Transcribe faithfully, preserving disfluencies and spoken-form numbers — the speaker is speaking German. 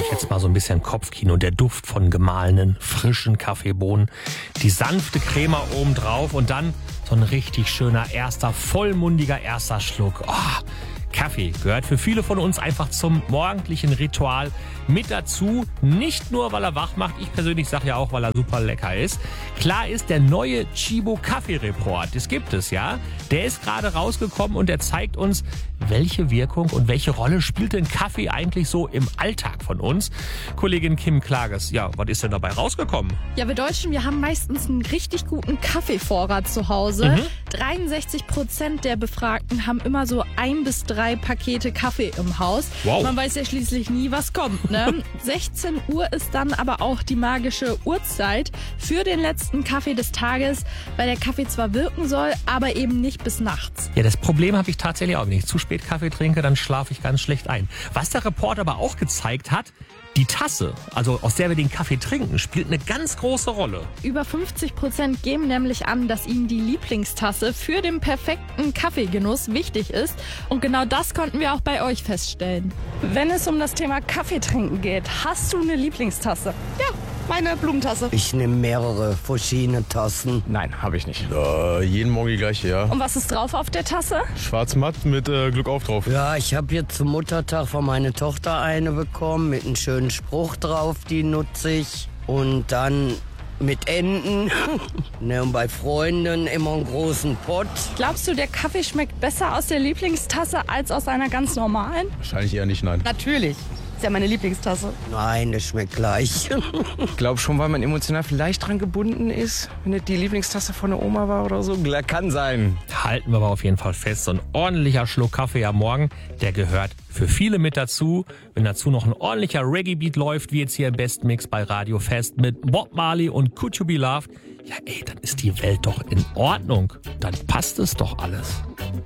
euch jetzt mal so ein bisschen Kopfkino. Der Duft von gemahlenen, frischen Kaffeebohnen, die sanfte Crema obendrauf und dann so ein richtig schöner erster, vollmundiger erster Schluck. Oh, Kaffee gehört für viele von uns einfach zum morgendlichen Ritual mit dazu. Nicht nur, weil er wach macht. Ich persönlich sage ja auch, weil er super lecker ist. Klar ist, der neue Tchibo Kaffee-Report, das gibt es, ja. Der ist gerade rausgekommen und der zeigt uns, welche Wirkung und welche Rolle spielt denn Kaffee eigentlich so im Alltag von uns? Kollegin Kim Klages, ja, was ist denn dabei rausgekommen? Ja, wir Deutschen, wir haben meistens einen richtig guten Kaffeevorrat zu Hause. Mhm. dreiundsechzig Prozent der Befragten haben immer so ein bis drei Pakete Kaffee im Haus. Wow. Man weiß ja schließlich nie, was kommt, ne? sechzehn Uhr ist dann aber auch die magische Uhrzeit für den letzten Kaffee des Tages, weil der Kaffee zwar wirken soll, aber eben nicht bis nachts. Ja, das Problem habe ich tatsächlich auch. Wenn ich zu spät Kaffee trinke, dann schlafe ich ganz schlecht ein. Was der Report aber auch gezeigt hat, die Tasse, also aus der wir den Kaffee trinken, spielt eine ganz große Rolle. Über fünfzig Prozent geben nämlich an, dass ihnen die Lieblingstasse für den perfekten Kaffeegenuss wichtig ist. Und genau das konnten wir auch bei euch feststellen. Wenn es um das Thema Kaffee trinken geht, hast du eine Lieblingstasse? Ja, meine Blumentasse. Ich nehme mehrere verschiedene Tassen. Nein, habe ich nicht. Äh, jeden Morgen die gleiche, ja. Und was ist drauf auf der Tasse? Schwarz-matt mit äh, Glück auf drauf. Ja, ich habe jetzt zum Muttertag von meiner Tochter eine bekommen mit einem schönen Spruch drauf, die nutze ich. Und dann mit Enten. Ne, und bei Freunden immer einen großen Pott. Glaubst du, der Kaffee schmeckt besser aus der Lieblingstasse als aus einer ganz normalen? Wahrscheinlich eher nicht, nein. Natürlich. Ist ja meine Lieblingstasse. Nein, das schmeckt gleich. Ich glaube schon, weil man emotional vielleicht dran gebunden ist, wenn es die Lieblingstasse von der Oma war oder so. Kann sein. Halten wir aber auf jeden Fall fest, so ein ordentlicher Schluck Kaffee am Morgen, der gehört für viele mit dazu. Wenn dazu noch ein ordentlicher Reggae-Beat läuft, wie jetzt hier im Best Mix bei Radio Fest mit Bob Marley und Could You Be Loved, ja ey, dann ist die Welt doch in Ordnung. Dann passt es doch alles.